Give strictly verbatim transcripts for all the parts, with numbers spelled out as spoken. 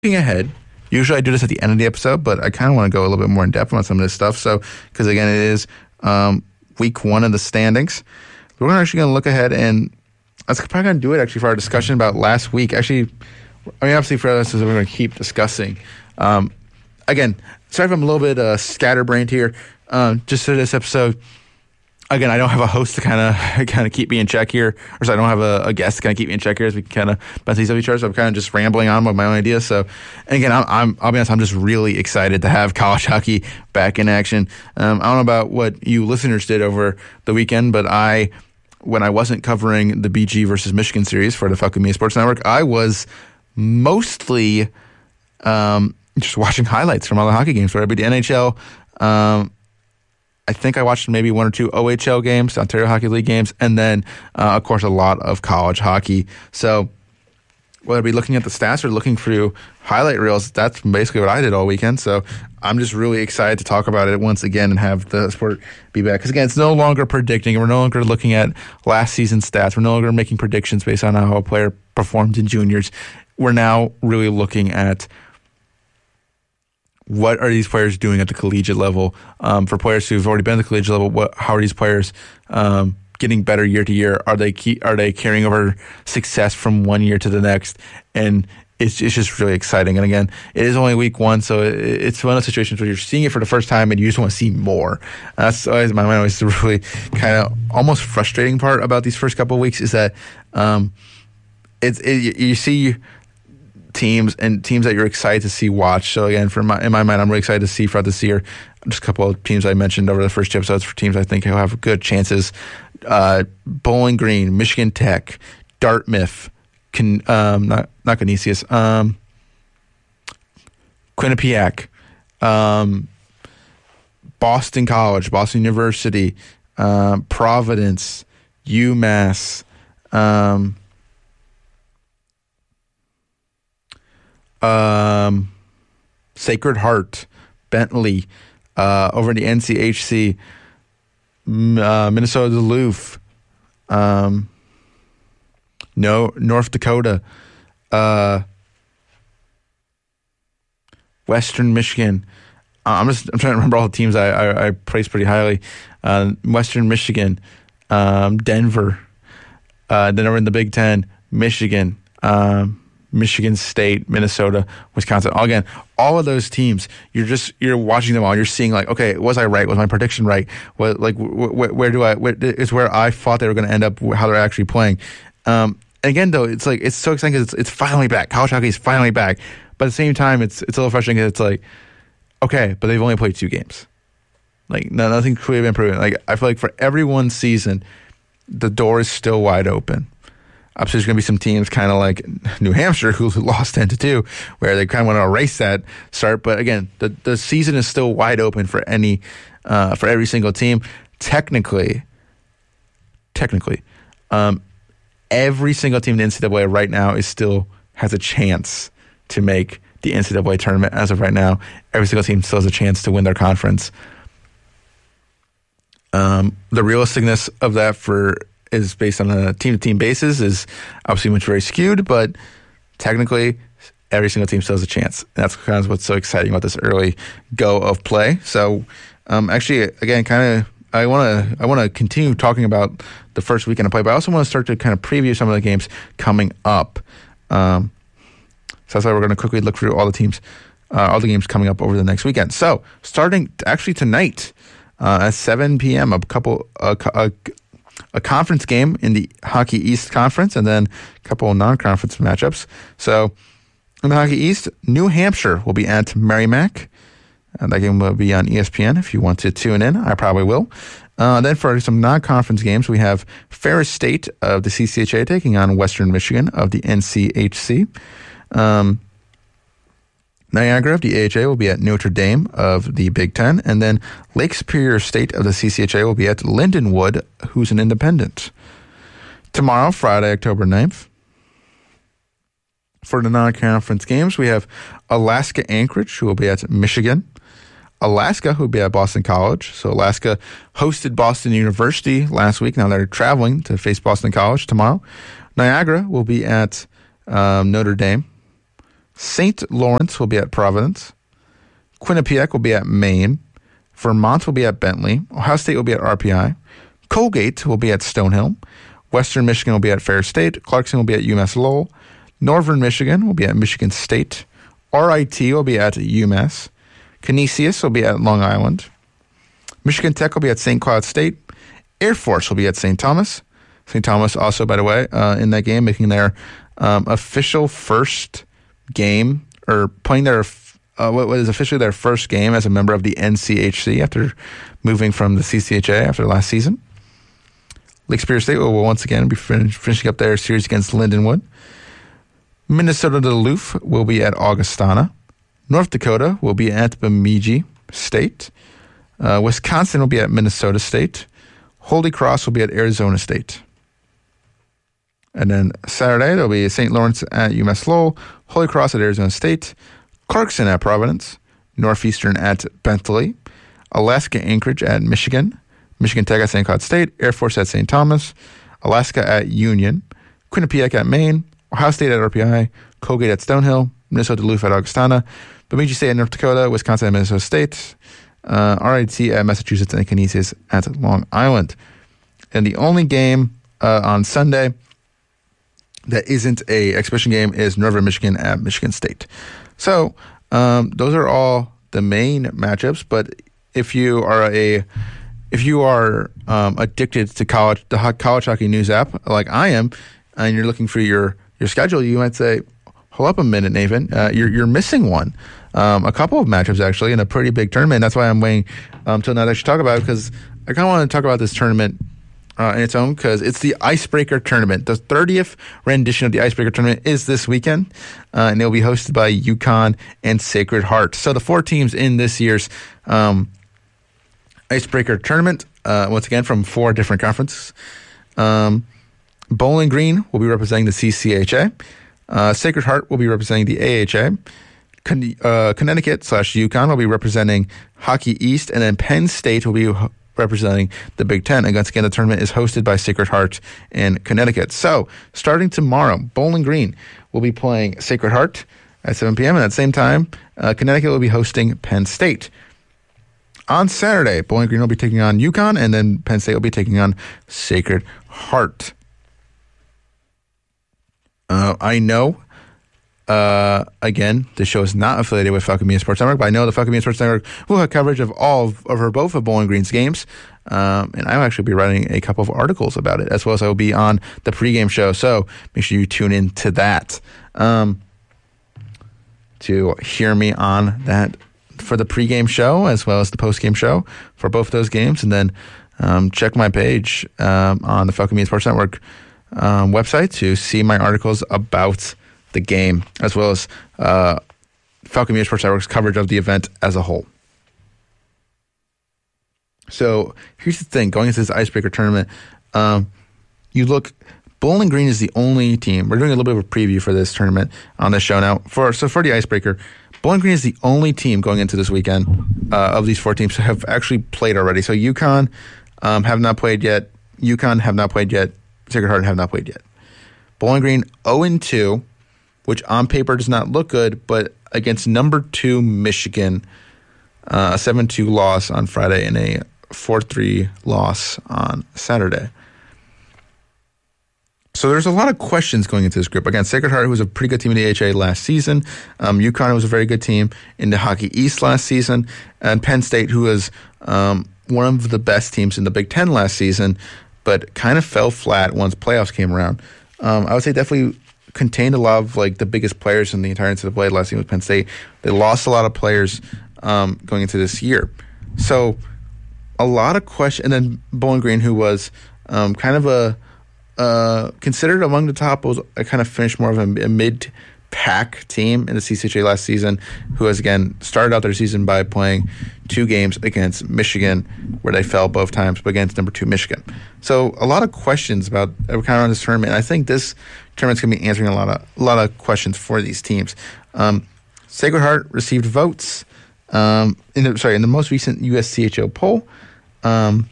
looking ahead, usually I do this at the end of the episode, but I kind of want to go a little bit more in depth on some of this stuff. So, because again, it is um, week one of the standings. We're actually going to look ahead, and I was probably going to do it actually for our discussion about last week. Actually, I mean, obviously for us, we're going to keep discussing. Um, again, sorry if I'm a little bit uh, scatterbrained here. Um, just for this episode, again, I don't have a host to kind of kind of keep me in check here, or so I don't have a, a guest to kind of keep me in check here as we kind of bounce these off each other. So I'm kind of just rambling on with my own ideas. So, and again, I'm, I'm I'll be honest, I'm just really excited to have college hockey back in action. Um, I don't know about what you listeners did over the weekend, but I, when I wasn't covering the B G versus Michigan series for the Falcon Media Sports Network, I was mostly um, just watching highlights from all the hockey games, whether it be the N H L. Um, I think I watched maybe one or two O H L games, Ontario Hockey League games, and then, uh, of course, a lot of college hockey. So whether it be looking at the stats or looking through highlight reels, that's basically what I did all weekend. So I'm just really excited to talk about it once again and have the sport be back. Because, again, it's no longer predicting. We're no longer looking at last season's stats. We're no longer making predictions based on how a player performed in juniors. We're now really looking at what are these players doing at the collegiate level? Um, for players who've already been at the collegiate level, what, how are these players um, getting better year to year? Are they key, are they carrying over success from one year to the next? And it's it's just really exciting. And again, it is only week one, so it, it's one of those situations where you're seeing it for the first time and you just want to see more. And that's always my mind. Always the really kind of almost frustrating part about these first couple of weeks is that um, it's it, you see teams and teams that you're excited to see watch. So again, for my, in my mind, I'm really excited to see throughout this year. Just a couple of teams I mentioned over the first two episodes for teams I think will have good chances. Uh, Bowling Green, Michigan Tech, Dartmouth, Can, um, not not Canisius, um, Quinnipiac, um, Boston College, Boston University, um, Providence, UMass, um, Um, Sacred Heart, Bentley, uh, over in the N C H C, uh, Minnesota Duluth, um, no North Dakota, uh, Western Michigan. Uh, I'm just I'm trying to remember all the teams I I, I praise pretty highly. Uh, Western Michigan, um, Denver, uh, then over in the Big Ten, Michigan. Um, Michigan State, Minnesota, Wisconsin. Again, all of those teams, you're just you're watching them all. You're seeing like, okay, was I right? Was my prediction right? What like wh- wh- where do I? Where, is where I thought they were going to end up? How they're actually playing. Um, again, though, it's like it's so exciting because it's it's finally back. College hockey is finally back. But at the same time, it's it's a little frustrating because it's like, okay, but they've only played two games. Like no, nothing clearly been proven. Like I feel like for every one season, the door is still wide open. Obviously, there's going to be some teams kind of like New Hampshire who lost ten to two, where they kind of want to erase that start. But again, the, the season is still wide open for any uh, for every single team. Technically, technically, um, every single team in the N C double A right now is still has a chance to make the N C double A tournament. As of right now, every single team still has a chance to win their conference. Um, the realisticness of that for is based on a team-to-team basis is obviously much very skewed, but technically every single team still has a chance. And that's kind of what's so exciting about this early go of play. So um, actually, again, kind of I want to I want to continue talking about the first weekend of play, but I also want to start to kind of preview some of the games coming up. Um, so that's why we're going to quickly look through all the teams, uh, all the games coming up over the next weekend. So starting actually tonight uh, at seven p.m., a couple a, a a conference game in the Hockey East Conference, and then a couple of non-conference matchups. So in the Hockey East, New Hampshire will be at Merrimack. And that game will be on E S P N if you want to tune in. I probably will. Uh, then for some non-conference games, we have Ferris State of the C C H A taking on Western Michigan of the N C H C. Um, Niagara of the A H A will be at Notre Dame of the Big Ten. And then Lake Superior State of the C C H A will be at Lindenwood, who's an independent. Tomorrow, Friday, October ninth, for the non-conference games, we have Alaska Anchorage, who will be at Michigan. Alaska, who will be at Boston College. So Alaska hosted Boston University last week. Now they're traveling to face Boston College tomorrow. Niagara will be at um, Notre Dame. Saint Lawrence will be at Providence. Quinnipiac will be at Maine. Vermont will be at Bentley. Ohio State will be at R P I. Colgate will be at Stonehill. Western Michigan will be at Fair State. Clarkson will be at UMass Lowell. Northern Michigan will be at Michigan State. R I T will be at UMass. Canisius will be at Long Island. Michigan Tech will be at Saint Cloud State. Air Force will be at Saint Thomas. Saint Thomas also, by the way, uh, in that game, making their um, official first game, or playing their uh, what was officially their first game as a member of the N C H C after moving from the C C H A after last season. Lake Superior State will once again be fin- finishing up their series against Lindenwood. Minnesota Duluth will be at Augustana. North Dakota will be at Bemidji State. Uh, Wisconsin will be at Minnesota State. Holy Cross will be at Arizona State. And then Saturday, there'll be Saint Lawrence at UMass Lowell, Holy Cross at Arizona State, Clarkson at Providence, Northeastern at Bentley, Alaska Anchorage at Michigan, Michigan Tech at Saint Cloud State, Air Force at Saint Thomas, Alaska at Union, Quinnipiac at Maine, Ohio State at R P I, Colgate at Stonehill, Minnesota Duluth at Augustana, Bemidji State at North Dakota, Wisconsin at Minnesota State, uh, R I T at Massachusetts, and Canisius at Long Island. And the only game uh, on Sunday that isn't a exhibition game is Northern Michigan at Michigan State. So um, those are all the main matchups. But if you are a if you are um, addicted to college the college hockey news app like I am, and you're looking for your your schedule, you might say, "Hold up a minute, Nathan. Uh, you're you're missing one." Um, a couple of matchups actually in a pretty big tournament. That's why I'm waiting um, till now to actually talk about it, because I kind of want to talk about this tournament Uh, in its own, because it's the Icebreaker Tournament. The thirtieth rendition of the Icebreaker Tournament is this weekend, uh, and it will be hosted by UConn and Sacred Heart. So the four teams in this year's um, Icebreaker Tournament, uh, once again from four different conferences. Um, Bowling Green will be representing the C C H A. Uh, Sacred Heart will be representing the A H A. Con- uh, Connecticut slash UConn will be representing Hockey East, and then Penn State will be representing the Big Ten. And once again, the tournament is hosted by Sacred Heart in Connecticut. So, starting tomorrow, Bowling Green will be playing Sacred Heart at seven p.m. And at the same time, uh, Connecticut will be hosting Penn State. On Saturday, Bowling Green will be taking on UConn, and then Penn State will be taking on Sacred Heart. Uh, I know, uh, again, the show is not affiliated with Falcon Media Sports Network, but I know the Falcon Media Sports Network will have coverage of all of, of her, both of Bowling Green's games. Um, and I'll actually be writing a couple of articles about it, as well as I will be on the pregame show. So make sure you tune in to that um, to hear me on that for the pregame show, as well as the postgame show for both of those games. And then um, check my page um, on the Falcon Media Sports Network um, website to see my articles about the game, as well as uh, Falcon Media Sports Network's coverage of the event as a whole. So here's the thing, going into this Icebreaker Tournament, um, you look, Bowling Green is the only team, we're doing a little bit of a preview for this tournament on this show now. For So for the Icebreaker, Bowling Green is the only team going into this weekend uh, of these four teams to have actually played already. So UConn um, have not played yet, UConn have not played yet, Sacred Heart have not played yet. Bowling Green oh and two, which on paper does not look good, but against number two Michigan, uh, a seven two loss on Friday and a four three loss on Saturday. So there's a lot of questions going into this group. Again, Sacred Heart, who was a pretty good team in the A H A last season. Um, UConn was a very good team in the Hockey East last season. And Penn State, who was um, one of the best teams in the Big Ten last season, but kind of fell flat once playoffs came around. Um, I would say definitely contained a lot of like the biggest players in the entire N C double A last season with Penn State. They lost a lot of players um, going into this year. So a lot of questions. And then Bowling Green, who was um, kind of a uh, considered among the top, was I kind of finished more of a, a mid-pack team in the C C H A last season, who has again started out their season by playing two games against Michigan, where they fell both times, but against number two Michigan. So a lot of questions about uh, kind of on this tournament. I think this tournament's going to be answering a lot of a lot of questions for these teams. Um, Sacred Heart received votes um, in the, sorry in the most recent U S C H O poll. Um,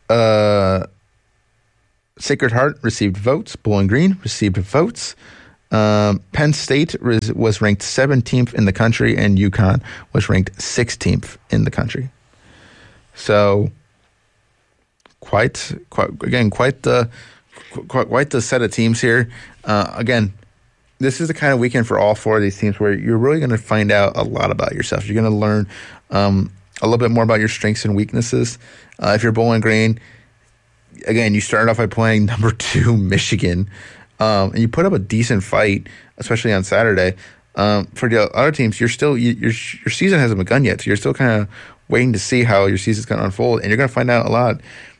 uh, Sacred Heart received votes. Bowling Green received votes. Um, Penn State was, was ranked seventeenth in the country, and UConn was ranked sixteenth in the country. So, quite, quite again, quite the quite, quite the set of teams here. Uh, again, this is the kind of weekend for all four of these teams where you're really going to find out a lot about yourself. You're going to learn um, a little bit more about your strengths and weaknesses. Uh, if you're Bowling Green, again, you started off by playing number two Michigan. Um, and you put up a decent fight, especially on Saturday. Um, for the other teams, you're still you, your your season hasn't begun yet, so you're still kind of waiting to see how your season's going to unfold, and you're going to find out a lot.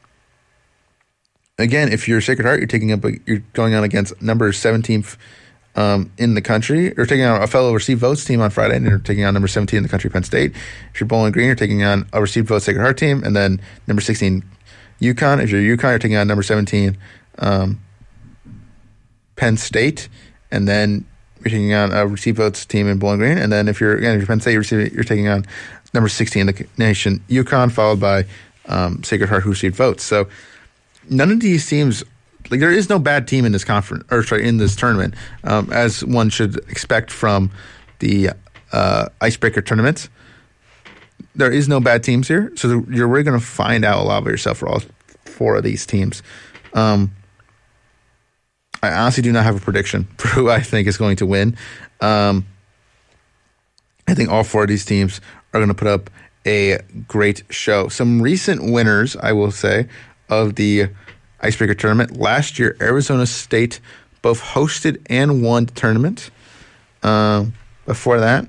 Again, if you're Sacred Heart, you're taking up a, you're going on against number seventeenth um, in the country, or taking on a fellow received votes team on Friday, and you're taking on number seventeen in the country, Penn State. If you're Bowling Green, you're taking on a received votes Sacred Heart team, and then number sixteen UConn. If you're UConn, you're taking on number seventeen. Um, Penn State, and then you're taking on a receive votes team in Bowling Green, and then if you're again if you're Penn State, you're, you're taking on number sixteen in the nation, UConn, followed by um, Sacred Heart, who received votes. So none of these teams, like there is no bad team in this conference, or sorry, in this tournament, um, as one should expect from the uh, icebreaker tournaments. There is no bad teams here, so you're really going to find out a lot about yourself for all four of these teams. Um, I honestly do not have a prediction for who I think is going to win. Um, I think all four of these teams are going to put up a great show. Some recent winners, I will say, of the Icebreaker Tournament. Last year, Arizona State both hosted and won the tournament. Um, before that,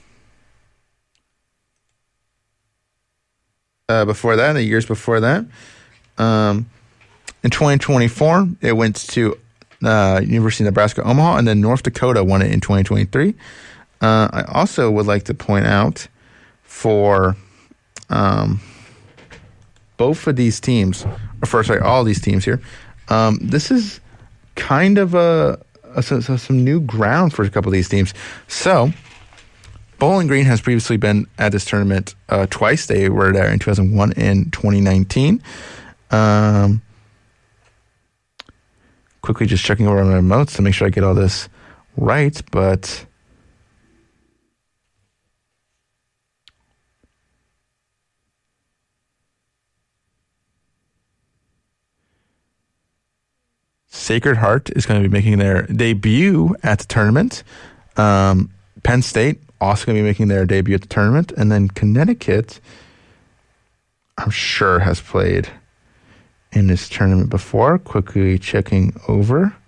uh, before that, the years before that, um, in twenty twenty-four, it went to Uh, University of Nebraska Omaha, and then North Dakota won it in twenty twenty-three. Uh, I also would like to point out for um, both of these teams, or for sorry, all these teams here, um, this is kind of a, a so, so some new ground for a couple of these teams. So, Bowling Green has previously been at this tournament uh, twice. They were there in two thousand one and twenty nineteen. Um, Quickly just checking over on my notes to make sure I get all this right, but Sacred Heart is going to be making their debut at the tournament. Um, Penn State also going to be making their debut at the tournament, and then Connecticut, I'm sure, has played in this tournament before. Quickly checking over.